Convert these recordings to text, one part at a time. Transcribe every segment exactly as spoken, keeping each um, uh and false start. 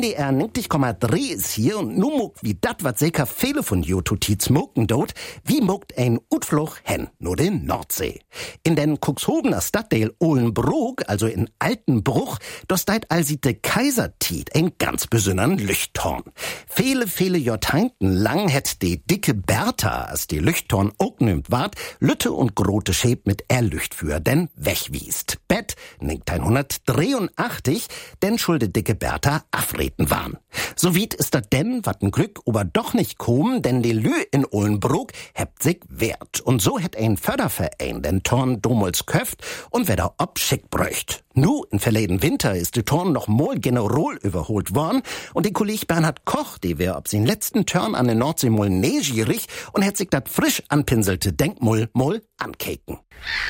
W D R neunzig Komma drei ist hier und nu muckt wie dat, wat sicher viele von jo Tiz mucken dort, wie muckt ein Utflug hen, nur den Nordsee. In den Cuxhovener Stadtteil Ohlenbrook, also in Altenbruch, das deit allsiete Kaisertiet ein ganz besonderen Leuchtturm. Viele, viele Jahrtausenden lang hätt die dicke Bertha, als die Leuchtturm auch nimmt ward, Lütte und grote Schäb mit Erlücht für den wegwiest. Bett neunzehnhundertdreiundachtzig, denn schulde dicke Bertha afreten waren. So wiet ist dat denn, wat n Glück, aber doch nicht kommen, denn die Lü in Ohlenbrook hebt sich wert. Und so hätt ein Förderverein den Torn domols köft und wer da ob schick bräucht. Nu, in verleden Winter ist die Torn noch mal general überholt worden und die Kolleg Bernhard Koch, die wär ob sin letzten Turn an den Nordsee mal neugierig und hätt sich dat frisch anpinselte Denkmol mal ankeken.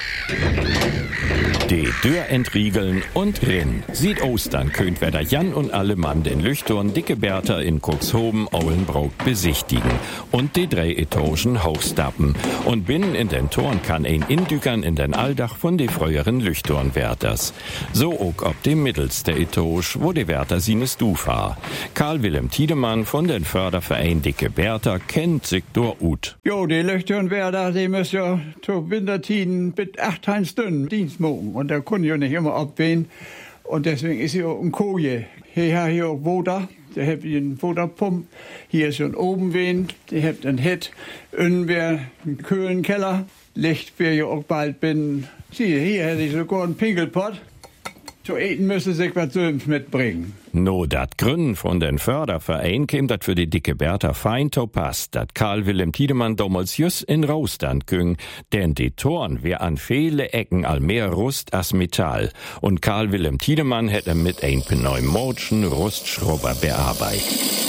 Die Tür entriegeln und rinn. Sieht Ostern könnt wer der Jan und alle Mann den Leuchtturm Dicke Bertha in Cuxhoven Ohlenbrook besichtigen und die drei Etagen hochstappen. Und binnen in den Toren kann ein Indükern in den Alldach von die früheren Leuchtturmwärters. So auch ob dem mittelste Etage, wo die Wärter sine Stuf ha. Karl Wilhelm Tiedemann von den Förderverein Dicke Bertha kennt sich dort ut. Jo, die Leuchtturmwärter, die müssen ja zu Wintertiden mit acht Stunden Dienst machen. Und da können ja nicht immer abwählen. Und deswegen ist hier auch ein Koje. Hier hat hier auch Woder. Der hat einen Woderpump. Hier ist schon oben Wind. Der hat einen Hit. Unten wäre ein Kühlenkeller. Licht wäre ja auch bald bin. Sieh, hier hätte ich sogar einen Pinkelpott. Zu eten müsste sich was Söms mitbringen. No, dat Gründen von den Förderverein käm dat für die dicke Bertha fein to passt, dat Karl Wilhelm Tiedemann damals just in Rostand küng, denn die Toren wär an viele Ecken all mehr Rust as Metall und Karl Wilhelm Tiedemann hätte mit ein pneumotischen Rustschrubber bearbeitet.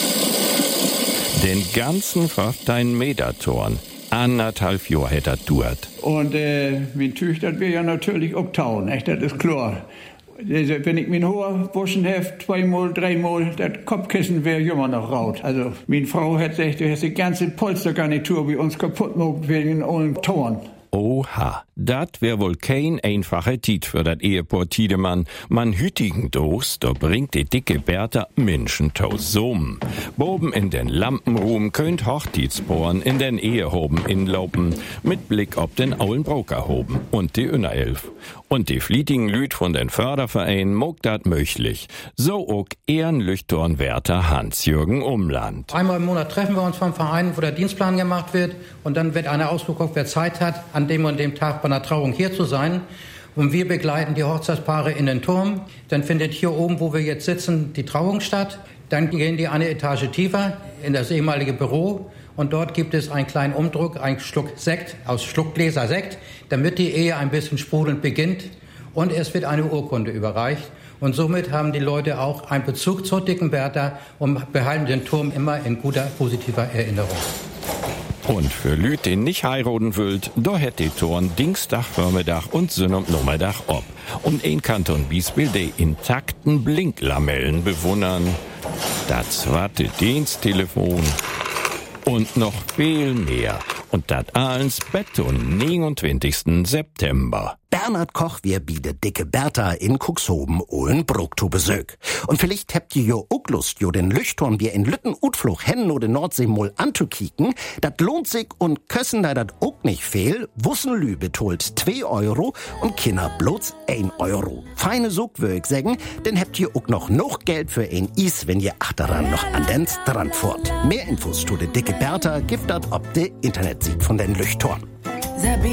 Den ganzen fünfzehn Meter Toren. Anderthalb Jahr hätte er duert. Und äh, mein Tüch, das wär ja natürlich auch tauen, echt, das ist klar. Wenn ich mein Haar waschen heft, zweimal, dreimal, das Kopfkissen wäre immer noch raut. Also, meine Frau hat gesagt, du hast die ganze Polstergarnitur bei uns kaputt gemacht wegen allen Toren. Oha, dat wär wohl kein einfache Tiet für dat Ehepaar Tiedemann. Man hütigen Dos, da bringt die dicke Bertha Menschen tausum. Boben in den Lampenruhm könnt Hochzeitspaaren in den Ehehoben inlaufen, mit Blick ob den Ohlenbroker hoben und die Innerelf. Und die flietigen Lüd von den Fördervereinen mog dat möglich. So auch Ehrenleuchtturmwärter Hans-Jürgen Umland. Einmal im Monat treffen wir uns vom Verein, wo der Dienstplan gemacht wird und dann wird einer ausgeguckt, wer Zeit hat, an dem und dem Tag bei einer Trauung hier zu sein. Und wir begleiten die Hochzeitspaare in den Turm. Dann findet hier oben, wo wir jetzt sitzen, die Trauung statt. Dann gehen die eine Etage tiefer in das ehemalige Büro. Und dort gibt es einen kleinen Umdruck, einen Schluck Sekt, aus Schluckgläser Sekt, damit die Ehe ein bisschen sprudelnd beginnt. Und es wird eine Urkunde überreicht. Und somit haben die Leute auch einen Bezug zur dicken Bertha und behalten den Turm immer in guter, positiver Erinnerung. Und für Lüd, den nicht heiraten wollt, da hätt die Toren Dienstag, Vormittag und Sonntag Nummerdach ob. Und ein Kanton Biesbill die intakten Blinklamellen bewundern. Das zweite Diensttelefon. Und noch viel mehr. Und dat alles Bett und neunundzwanzigsten September. Bernhard Koch wir bietet dicke Bertha in Cuxhoven Ohlenbrook zu Besög. Und vielleicht habt ihr jo auch Lust, jo den Leuchtturm wir in Lütten Utflug hen oder Nordsee mal anzukicken. Dat lohnt sich und kössen da dat auch nicht fehl. Wussenlü betolt zwei Euro und Kinder bloß ein Euro. Feine Sog würd ich sagen, denn habt ihr auch noch noch Geld für ein Is, wenn ihr achteran noch an den Strand fort. Mehr Infos zu de dicke Bertha gibt dat ob de Internetseite von den Leuchtturm.